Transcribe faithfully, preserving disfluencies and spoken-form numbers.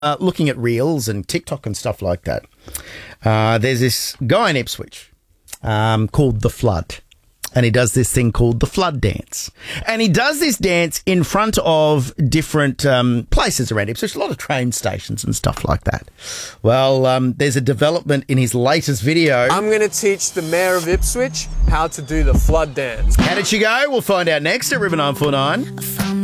uh, looking at Reels and TikTok and stuff like that, uh, there's this guy in Ipswich um, called The Flood. And he does this thing called the Flood Dance. And he does this dance in front of different um, places around Ipswich, a lot of train stations and stuff like that. Well, um, there's a development in his latest video. I'm going to teach the mayor of Ipswich how to do the flood dance. How did she go? We'll find out next at River nine four nine.